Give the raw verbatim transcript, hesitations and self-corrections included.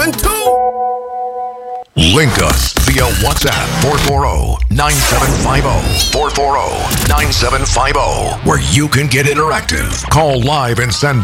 two. Link us via WhatsApp four four zero, nine seven five zero, four four zero, nine seven five zero, where you can get interactive. Call live and send